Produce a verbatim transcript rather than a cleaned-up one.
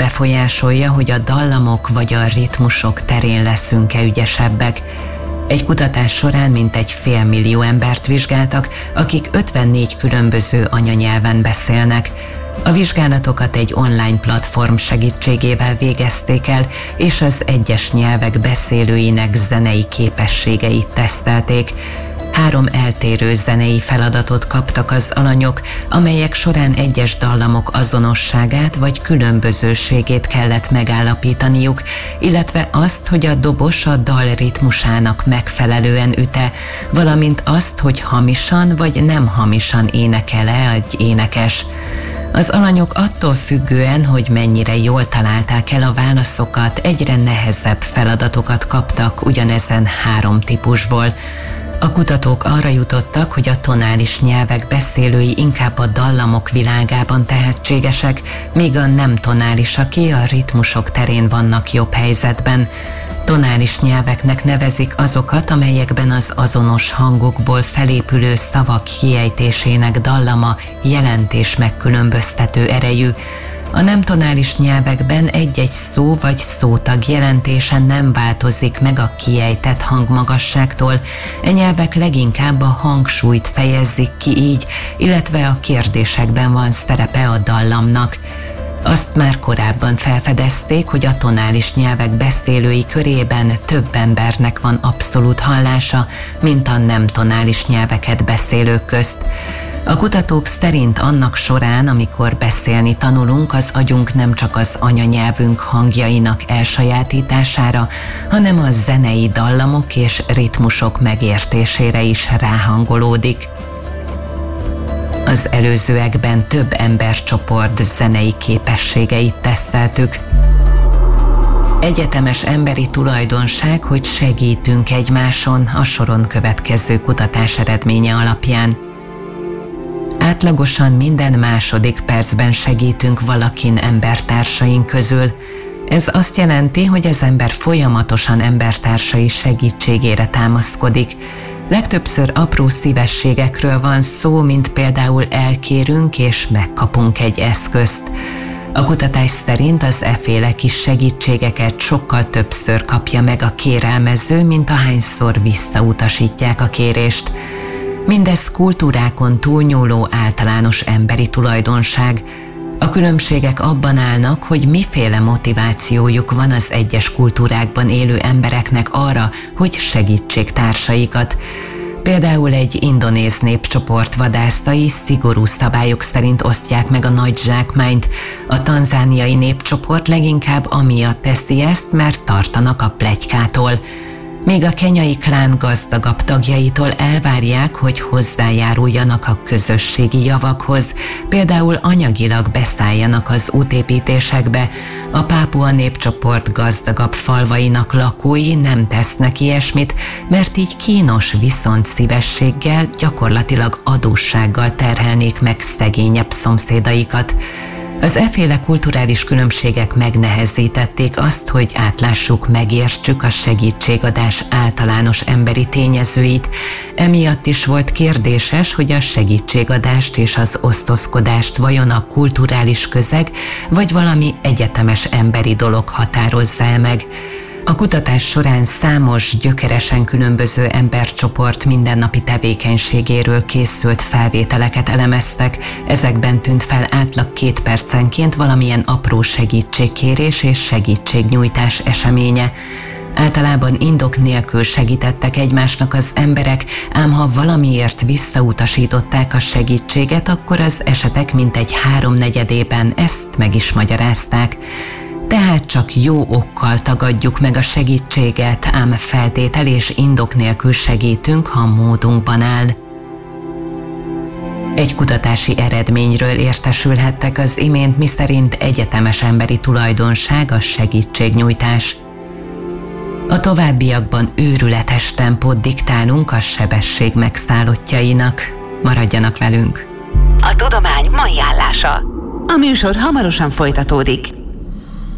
befolyásolja, hogy a dallamok vagy a ritmusok terén leszünk-e ügyesebbek. Egy kutatás során mintegy félmillió embert vizsgáltak, akik ötvennégy különböző anyanyelven beszélnek. A vizsgálatokat egy online platform segítségével végezték el, és az egyes nyelvek beszélőinek zenei képességeit tesztelték. Három eltérő zenei feladatot kaptak az alanyok, amelyek során egyes dallamok azonosságát vagy különbözőségét kellett megállapítaniuk, illetve azt, hogy a dobos a dal ritmusának megfelelően üte, valamint azt, hogy hamisan vagy nem hamisan énekel-e egy énekes. Az alanyok attól függően, hogy mennyire jól találták el a válaszokat, egyre nehezebb feladatokat kaptak ugyanezen három típusból. A kutatók arra jutottak, hogy a tonális nyelvek beszélői inkább a dallamok világában tehetségesek, míg a nem tonálisaké a ritmusok terén vannak jobb helyzetben. Tonális nyelveknek nevezik azokat, amelyekben az azonos hangokból felépülő szavak kiejtésének dallama jelentés megkülönböztető erejű. A nem tonális nyelvekben egy-egy szó vagy szótag jelentése nem változik meg a kiejtett hangmagasságtól. E nyelvek leginkább a hangsúlyt fejezik ki így, illetve a kérdésekben van szerepe a dallamnak. Azt már korábban felfedezték, hogy a tonális nyelvek beszélői körében több embernek van abszolút hallása, mint a nem tonális nyelveket beszélők közt. A kutatók szerint annak során, amikor beszélni tanulunk, az agyunk nem csak az anyanyelvünk hangjainak elsajátítására, hanem a zenei dallamok és ritmusok megértésére is ráhangolódik. Az előzőekben több embercsoport zenei képességeit teszteltük. Egyetemes emberi tulajdonság, hogy segítünk egymáson a soron következő kutatás eredménye alapján. Átlagosan minden második percben segítünk valakin embertársaink közül. Ez azt jelenti, hogy az ember folyamatosan embertársai segítségére támaszkodik. Legtöbbször apró szívességekről van szó, mint például elkérünk és megkapunk egy eszközt. A kutatás szerint az efféle kis segítségeket sokkal többször kapja meg a kérelmező, mint ahányszor visszautasítják a kérést. Mindez kultúrákon túlnyúló általános emberi tulajdonság. A különbségek abban állnak, hogy miféle motivációjuk van az egyes kultúrákban élő embereknek arra, hogy segítsék társaikat. Például egy indonéz népcsoport vadásztai szigorú szabályok szerint osztják meg a nagy zsákmányt. A tanzániai népcsoport leginkább amiatt teszi ezt, mert tartanak a pletykától. Még a kenyai klán gazdagabb tagjaitól elvárják, hogy hozzájáruljanak a közösségi javakhoz, például anyagilag beszálljanak az útépítésekbe. A pápua népcsoport gazdagabb falvainak lakói nem tesznek ilyesmit, mert így kínos viszontszívességgel, gyakorlatilag adóssággal terhelnék meg szegényebb szomszédaikat. Az efféle kulturális különbségek megnehezítették azt, hogy átlássuk, megértsük a segítségadás általános emberi tényezőit. Emiatt is volt kérdéses, hogy a segítségadást és az osztozkodást vajon a kulturális közeg, vagy valami egyetemes emberi dolog határozza meg. A kutatás során számos gyökeresen különböző embercsoport mindennapi tevékenységéről készült felvételeket elemeztek, ezekben tűnt fel átlag két percenként valamilyen apró segítségkérés és segítségnyújtás eseménye. Általában indok nélkül segítettek egymásnak az emberek, ám ha valamiért visszautasították a segítséget, akkor az esetek mintegy háromnegyedében ezt meg is magyarázták. Tehát csak jó okkal tagadjuk meg a segítséget, ám feltétel és indok nélkül segítünk, ha módunkban áll. Egy kutatási eredményről értesülhettek az imént, miszerint egyetemes emberi tulajdonság a segítségnyújtás. A továbbiakban őrületes tempót diktálunk a sebesség megszállottjainak. Maradjanak velünk! A tudomány mai állása. A műsor hamarosan folytatódik.